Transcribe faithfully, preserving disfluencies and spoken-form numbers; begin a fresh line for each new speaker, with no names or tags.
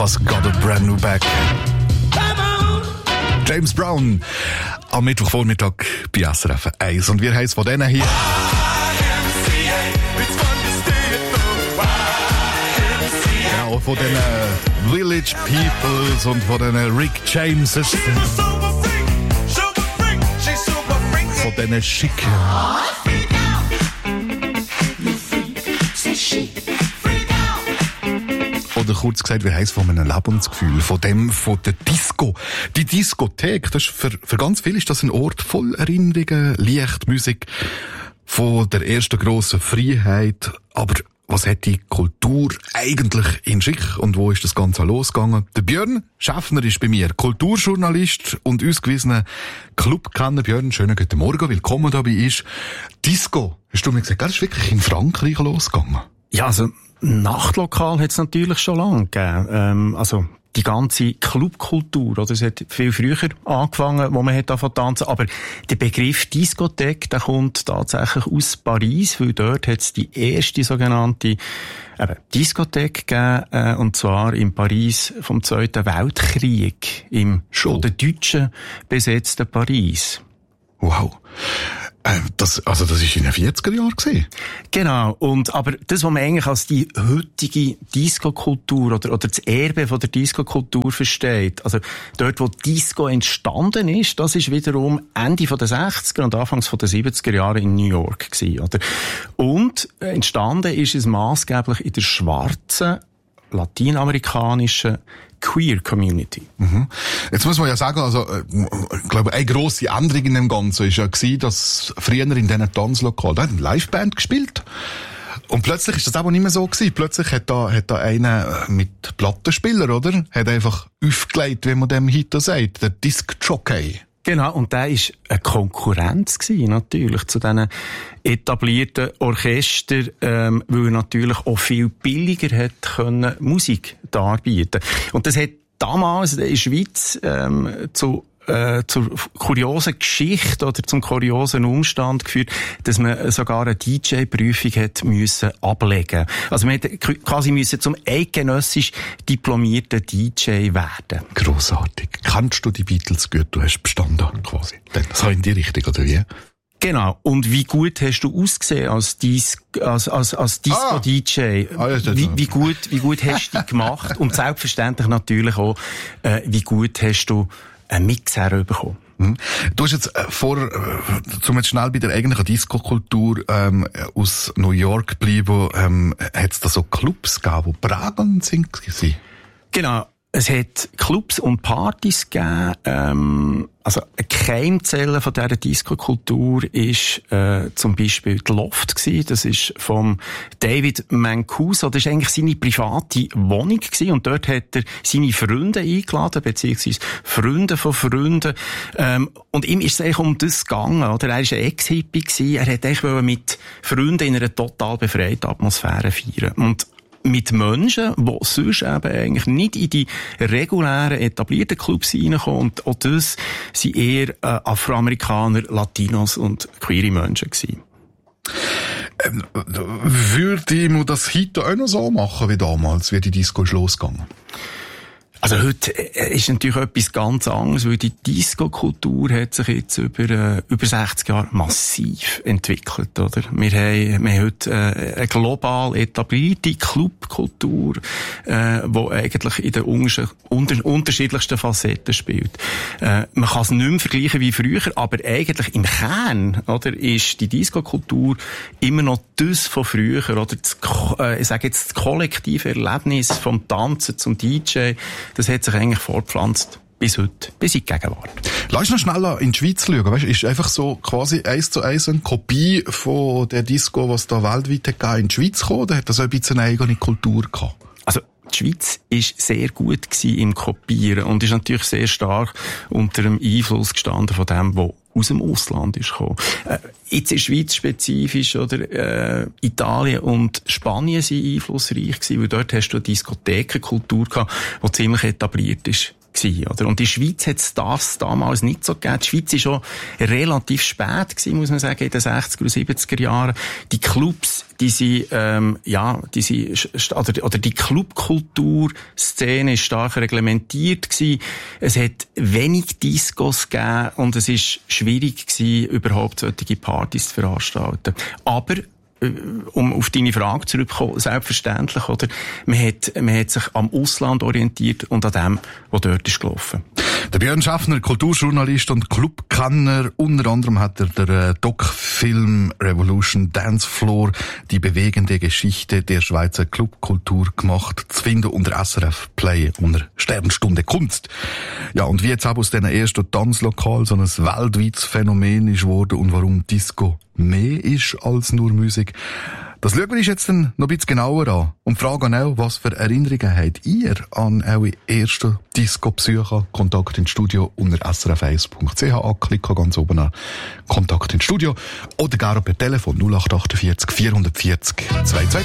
Papa's Got a Brand New Bag. James Brown am Mittwochvormittag bei S R F eins. Und wir heißen von denen hier. Genau, von den Village Peoples und von den Rick Jameses. Von denen Schicken. Oder kurz gesagt, wie heisst von einem Lebensgefühl, von dem, von der Disco. Die Diskothek, das ist für, für ganz viele ist das ein Ort voll Erinnerungen, Licht, Musik, von der ersten grossen Freiheit. Aber was hat die Kultur eigentlich in sich und wo ist das Ganze losgegangen? Der Björn Schäffner ist bei mir, Kulturjournalist und ausgewiesener Clubkenner. Björn, schönen guten Morgen, willkommen dabei ist. Disco, hast du mir gesagt, das ist wirklich in Frankreich losgegangen?
Ja, also Nachtlokal hat es natürlich schon lange gegeben. Ähm, also die ganze Clubkultur, oder? Es hat viel früher angefangen, wo man hat angefangen zu tanzen. Aber der Begriff Diskothek, der kommt tatsächlich aus Paris, weil dort hat es die erste sogenannte eben, Diskothek gegeben, äh, und zwar in Paris vom Zweiten Weltkrieg, im schon der Deutschen besetzten Paris.
Wow. Das, also das ist in den vierziger Jahren gewesen.
Genau. Und, aber das, was man eigentlich als die heutige Disco-Kultur oder, oder das Erbe von der Disco-Kultur versteht, also dort, wo Disco entstanden ist, das ist wiederum Ende der sechziger und Anfangs der siebziger Jahre in New York gewesen, oder? Und entstanden ist es maßgeblich in der schwarzen, lateinamerikanischen Queer Community.
Mhm. Jetzt muss man ja sagen, also, ich glaube, eine grosse Änderung in dem Ganzen war ja gewesen, dass früher in diesen Tanzlokalen, da hat eine Liveband gespielt. Und plötzlich ist das aber nicht mehr so gewesen. Plötzlich hat da, hat da einer mit Plattenspieler, oder? Hat einfach aufgelegt, wie man dem heute sagt, der Disc-Jockey.
Genau, und der war eine Konkurrenz gewesen, natürlich, zu diesen etablierten Orchestern, ähm, weil er natürlich auch viel billiger hat können Musik darbieten. Und das hat damals in der Schweiz ähm, zu äh, zur kuriosen Geschichte oder zum kuriosen Umstand geführt, dass man sogar eine D J-Prüfung hat müssen ablegen. Also man hat quasi müssen zum eidgenössisch diplomierten D J werden.
Grossartig. Kennst du die Beatles gut? Du hast bestanden quasi. Das war in die Richtung, oder wie?
Genau. Und wie gut hast du ausgesehen als Dis als als als Disco-D J?
Ah. Ah,
wie, wie gut wie gut hast du dich gemacht? Und selbstverständlich natürlich auch, äh, wie gut hast du einen Mix herbekommen?
Mhm. Du hast jetzt äh, vor, äh, zum jetzt schnell bei der eigentlichen Disco-Kultur ähm, aus New York bleiben, ähm, hat es da so Clubs gegeben, die prägend sind?
Genau. Es hat Clubs und Partys gegeben. Ähm, also eine Keimzelle von dieser Disco-Kultur ist äh, zum Beispiel die Loft gewesen. Das ist vom David Mancuso. Das ist eigentlich seine private Wohnung gewesen. Und dort hat er seine Freunde eingeladen, beziehungsweise Freunde von Freunden. Ähm, und ihm ist es eigentlich um das gegangen. Oder? Er war ein Ex-Hippie gewesen. Er wollte eigentlich mit Freunden in einer total befreiten Atmosphäre feiern. Und mit Menschen, die sonst eben eigentlich nicht in die regulären, etablierten Clubs reinkommen. Und auch das sind eher äh, Afroamerikaner, Latinos und queere Menschen gewesen.
Ähm, würde man das heute auch noch so machen wie damals, wie die Disco ist losgegangen?
Also heute ist natürlich etwas ganz anderes, weil die Disco-Kultur hat sich jetzt über, äh, über sechzig Jahre massiv entwickelt, oder? Wir haben, wir haben heute äh, eine global etablierte Clubkultur, äh, die eigentlich in den unter, unter, unterschiedlichsten Facetten spielt. Äh, man kann es nicht mehr vergleichen wie früher, aber eigentlich im Kern, oder, ist die Disco-Kultur immer noch das von früher, oder? Das, äh, ich sage jetzt, das kollektive Erlebnis vom Tanzen zum D J, das hat sich eigentlich fortpflanzt bis heute, bis in die Gegenwart.
Lass uns noch schnell in die Schweiz schauen. Weißt, ist einfach so quasi eins zu eins eine Kopie von der Disco, was da weltweit gegeben in die Schweiz gekommen, oder hat das ein bisschen eine eigene Kultur gehabt?
Also, die Schweiz ist sehr gut gewesen im Kopieren und ist natürlich sehr stark unter dem Einfluss gestanden von dem, was aus dem Ausland ist gekommen. Äh, jetzt in der Schweiz spezifisch, oder, äh, Italien und Spanien sind einflussreich gewesen, weil dort hast du eine Diskothekenkultur gehabt, die ziemlich etabliert ist gewesen, oder? Und in der Schweiz hat es das damals nicht so gegeben. Die Schweiz war schon relativ spät gewesen, muss man sagen, in den sechziger und siebziger Jahren. Die Clubs, die sind, ähm, ja, die sind, oder, oder die Clubkulturszene ist stark reglementiert gewesen. Es hat wenig Discos gegeben und es ist schwierig gewesen, überhaupt solche Partys zu veranstalten. Aber um auf deine Frage zurückzukommen, selbstverständlich, oder? Man hat, man hat sich am Ausland orientiert und an dem, was dort ist gelaufen.
Der Björn Schaffner, Kulturjournalist und Clubkenner. Unter anderem hat er der Doc-Film Revolution Dance Floor, die bewegende Geschichte der Schweizer Clubkultur gemacht, zu finden unter S R F Play, unter Sternstunde Kunst. Ja, und wie jetzt auch aus diesen ersten Tanzlokal so ein weltweites Phänomen ist worden und warum Disco mehr ist als nur Musik, das schauen wir uns jetzt dann noch ein bisschen genauer an und fragen auch, was für Erinnerungen habt ihr an eure ersten Disco-Besuche? Kontakt ins Studio unter s r f eins punkt c h anklicken, ganz oben an Kontakt ins Studio oder gerne per Telefon null acht vier acht vier vier vier zwei zwei.